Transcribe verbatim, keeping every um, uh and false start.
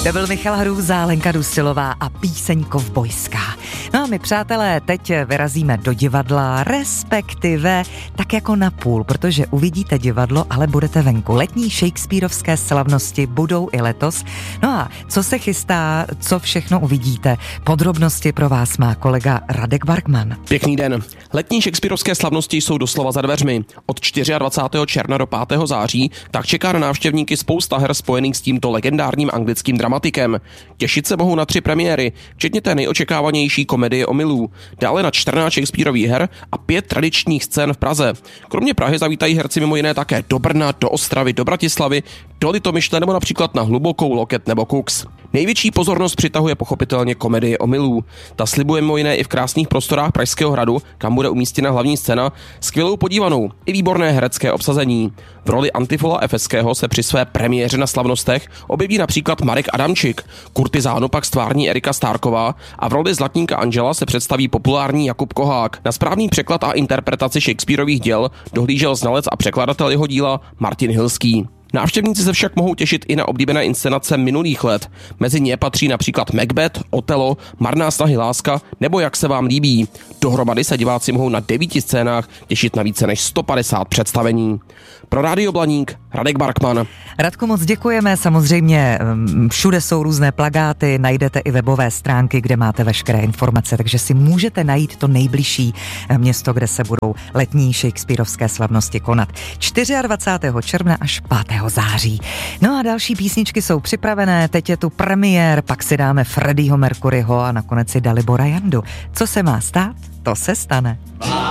To byl Michal Hrůza, Lenka Dusilová a píseň Kovbojská. No a my, přátelé, teď vyrazíme do divadla, respektive tak jako na půl, protože uvidíte divadlo, ale budete venku. Letní shakespearovské slavnosti budou i letos. No a co se chystá, co všechno uvidíte? Podrobnosti pro vás má kolega Radek Barkman. Pěkný den. Letní shakespearovské slavnosti jsou doslova za dveřmi. Od dvacátého čtvrtého června do pátého září tak čeká na návštěvníky spousta her spojených s tímto legendárním anglickým dramatikem. Těšit se mohou na tři premiéry, včetně té nejočekávanější komedie Omylů. Dále na čtrnáct Shakespearových her a pět tradičních scén v Praze. Kromě Prahy zavítají herci mimo jiné také do Brna, do Ostravy, do Bratislavy, do Litomyšle nebo například na Hlubokou, Loket nebo Kux. Největší pozornost přitahuje pochopitelně komedie Omylů. Ta slibuje mimo jiné i v krásných prostorách Pražského hradu, kam bude umístěna hlavní scéna, skvělou podívanou i výborné herecké obsazení. V roli Antifola Efeského se při své premiéře na slavnostech objeví například Marek Adamčik, kurtizánu pak stvární Erika Stárková a v roli zlatníka Anžela se představí populární Jakub Kohák. Na správný překlad a interpretaci Shakespearových děl dohlížel znalec a překladatel jeho díla Martin Hilský. Návštěvníci se však mohou těšit i na oblíbené inscenace minulých let. Mezi ně patří například Macbeth, Otelo, Marná snahy láska nebo Jak se vám líbí. Dohromady se diváci mohou na devíti scénách těšit na více než sto padesát představení. Pro Rádio Blaník Radek Barkman. Radku, moc děkujeme, samozřejmě všude jsou různé plakáty, najdete i webové stránky, kde máte veškeré informace, takže si můžete najít to nejbližší město, kde se budou letní shakespearovské slavnosti konat. dvacátého čtvrtého června až pátého září. No a další písničky jsou připravené, teď je tu premiér, pak si dáme Freddieho Mercuryho a nakonec si Dalibora Jandu. Co se má stát, to se stane.